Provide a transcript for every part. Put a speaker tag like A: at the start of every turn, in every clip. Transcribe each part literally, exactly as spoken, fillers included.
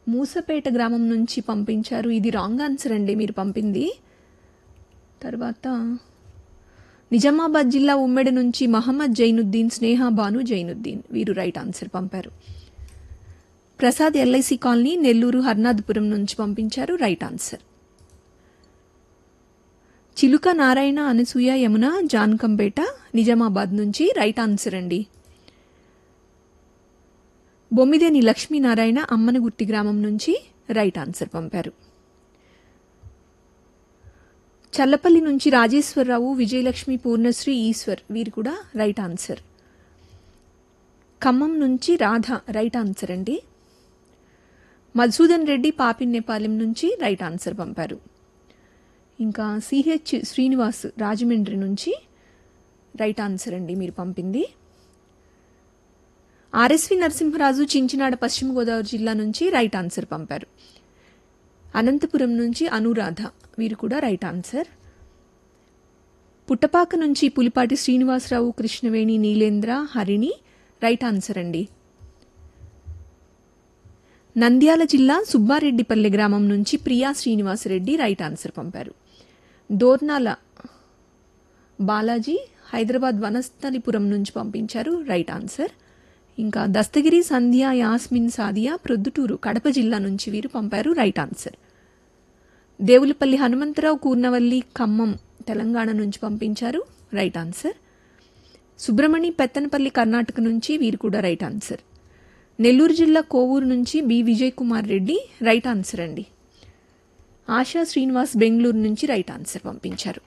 A: మూసపేట గ్రామం నుంచి పంపించారు. ఇది రాంగ్ ఆన్సర్ అండి మీరు పంపింది. తర్వాత నిజామాబాద్ జిల్లా ఉమ్మెడి నుంచి మహమ్మద్ జైనుద్దీన్, స్నేహ బాను జైనుద్దీన్ వీరు రైట్ ఆన్సర్ పంపారు. ప్రసాద్ ఎల్ఐసి కాలనీ నెల్లూరు హర్నాథపురం నుంచి పంపించారు రైట్ ఆన్సర్. చిలుక నారాయణ, అనసూయ, యమున జాన్కంపేట నిజామాబాద్ నుంచి రైట్ ఆన్సర్ అండి. బొమ్మిదేని లక్ష్మీనారాయణ అమ్మనగుర్తి గ్రామం నుంచి రైట్ ఆన్సర్ పంపారు. చల్లపల్లి నుంచి రాజేశ్వరరావు, విజయలక్ష్మి, పూర్ణశ్రీ, ఈశ్వర్ వీరు కూడా రైట్ ఆన్సర్. ఖమ్మం నుంచి రాధ రైట్ ఆన్సర్ అండి. మధుసూదన్ రెడ్డి పాపిన్నేపాలెం నుంచి రైట్ ఆన్సర్ పంపారు. ఇంకా సిహెచ్ శ్రీనివాస్ రాజమండ్రి నుంచి రైట్ ఆన్సర్ అండి మీరు పంపింది. ఆర్ఎస్వి నరసింహరాజు చించినాడ పశ్చిమ గోదావరి జిల్లా నుంచి రైట్ ఆన్సర్ పంపారు. అనంతపురం నుంచి అనురాధ వీరు కూడా రైట్ ఆన్సర్. పుట్టపాక నుంచి పులిపాటి శ్రీనివాసరావు, కృష్ణవేణి, నీలేంద్ర, హరిణి రైట్ ఆన్సర్ అండి. నంద్యాల జిల్లా సుబ్బారెడ్డిపల్లె గ్రామం నుంచి ప్రియా శ్రీనివాసరెడ్డి రైట్ ఆన్సర్ పంపారు. దోర్నాల బాలాజీ హైదరాబాద్ వనస్థలిపురం నుంచి పంపించారు రైట్ ఆన్సర్. ఇంకా దస్తగిరి, సంధ్య, యాస్మిన్, సాదియా ప్రొద్దుటూరు కడప జిల్లా నుంచి వీరు పంపారు రైట్ ఆన్సర్. దేవులపల్లి హనుమంతరావు, కూర్నవల్లి, ఖమ్మం తెలంగాణ నుంచి పంపించారు రైట్ ఆన్సర్. సుబ్రమణి పెత్తనపల్లి కర్ణాటక నుంచి వీరు కూడా రైట్ ఆన్సర్. నెల్లూరు జిల్లా కోవూరు నుంచి B Vijay Kumar Reddy right answer అండి. ఆశా శ్రీనివాస్ బెంగళూరు నుంచి రైట్ ఆన్సర్ పంపించారు.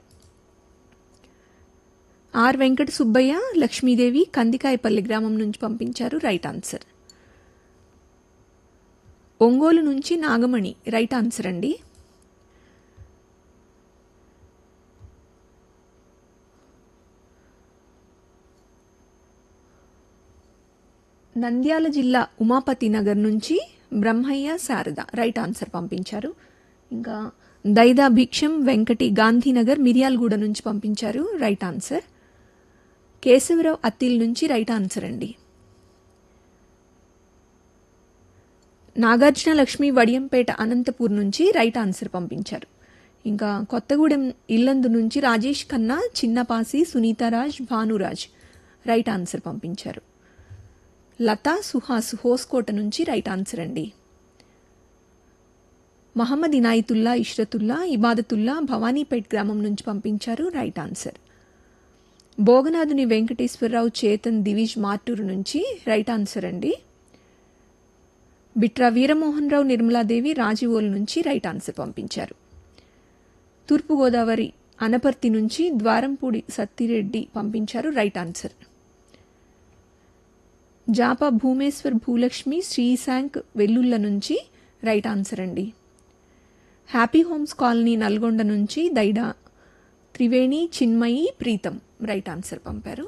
A: ఆర్ వెంకట సుబ్బయ్య, లక్ష్మీదేవి కందికాయపల్లి గ్రామం నుంచి పంపించారు రైట్ ఆన్సర్. ఒంగోలు నుంచి నాగమణి రైట్ ఆన్సర్ అండి. నంద్యాల జిల్లా ఉమాపతి నగర్ నుంచి బ్రహ్మయ్య, శారద రైట్ ఆన్సర్ పంపించారు. ఇంకా దైదా భిక్షం వెంకటి గాంధీనగర్ మిర్యాలగూడ నుంచి పంపించారు రైట్ ఆన్సర్. కేశవరావు అత్తిల్ నుంచి రైట్ ఆన్సర్ అండి. నాగార్జున లక్ష్మి వడియంపేట అనంతపూర్ నుంచి రైట్ ఆన్సర్ పంపించారు. ఇంకా కొత్తగూడెం ఇల్లందు నుంచి రాజేష్ ఖన్నా, చిన్నపాసి, సునీతారాజ్, భానురాజ్ రైట్ ఆన్సర్ పంపించారు. లతా సుహాస్ హోస్కోట నుంచి రైట్ ఆన్సర్ అండి. మహమ్మద్ ఇనాయతుల్లా, ఇష్రతుల్లా, ఇబాదతుల్లా భవానీపేట్ గ్రామం నుంచి పంపించారు రైట్ ఆన్సర్. భోగనాథుని వెంకటేశ్వరరావు, చేతన్, దివిజ్ మార్టూరు నుంచి రైట్ ఆన్సర్ అండి. బిట్రా వీరమోహన్ రావు, నిర్మలాదేవి రాజీవోల్ నుంచి రైట్ ఆన్సర్ పంపించారు. తూర్పుగోదావరి అనపర్తి నుంచి ద్వారంపూడి సత్తిరెడ్డి పంపించారు రైట్ ఆన్సర్. జాపా భూమేశ్వర్, భూలక్ష్మి, శ్రీశాంక్ వెల్లుల్ల నుంచి రైట్ ఆన్సర్ అండి. హ్యాపీ హోమ్స్ కాలనీ నల్గొండ నుంచి దైడా త్రివేణి, చిన్మయి, ప్రీతం రైట్ ఆన్సర్ పంపారు.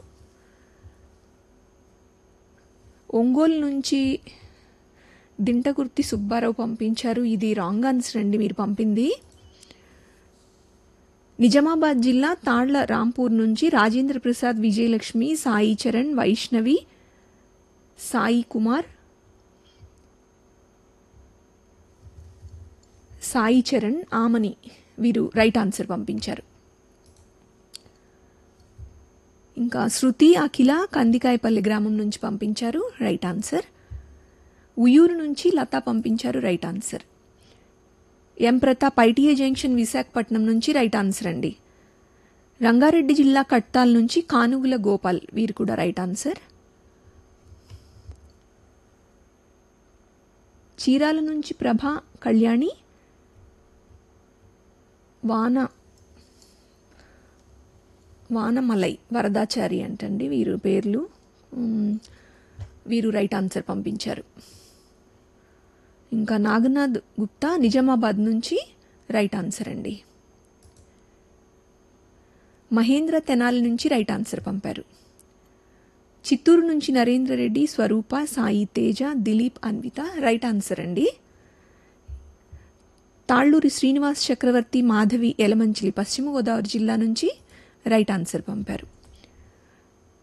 A: ఒంగోలు నుంచి దింటకుర్తి సుబ్బారావు పంపించారు. ఇది రాంగ్ ఆన్సర్ అండి మీరు పంపింది. నిజామాబాద్ జిల్లా తాళ్ల రాంపూర్ నుంచి రాజేంద్ర ప్రసాద్, విజయలక్ష్మి, సాయి చరణ్, వైష్ణవి, సాయి కుమార్, సాయి చరణ్, ఆమని వీరు రైట్ ఆన్సర్ పంపించారు. ఇంకా శృతి, అఖిల కందికాయపల్లి గ్రామం నుంచి పంపించారు రైట్ ఆన్సర్. ఉయ్యూరు నుంచి లతా పంపించారు రైట్ ఆన్సర్. ఎం ప్రతాప్ ఐటీఐ జంక్షన్ విశాఖపట్నం నుంచి రైట్ ఆన్సర్ అండి. రంగారెడ్డి జిల్లా కట్టాల్ నుంచి కానుగుల గోపాల్ వీరు కూడా రైట్ ఆన్సర్. చీరాల నుంచి ప్రభా కళ్యాణి, వాన వానమలై వరదాచారి అంటండి వీరు పేర్లు. వీరు రైట్ ఆన్సర్ పంపించారు. ఇంకా నాగనాథ్ గుప్తా నిజామాబాద్ నుంచి రైట్ ఆన్సర్ అండి. మహేంద్ర తెనాలి నుంచి రైట్ ఆన్సర్ పంపారు. చిత్తూరు నుంచి నరేంద్ర రెడ్డి, స్వరూప, సాయి తేజ, దిలీప్, అన్విత రైట్ ఆన్సర్ అండి. తాళ్ళూరి శ్రీనివాస్ చక్రవర్తి, మాధవి ఎలమంచిలి పశ్చిమ గోదావరి జిల్లా నుంచి రైట్ ఆన్సర్ పంపారు.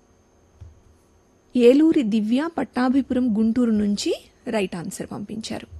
A: ఏలూరి దివ్య పట్టాభిపురం గుంటూరు నుంచి రైట్ ఆన్సర్ పంపించారు.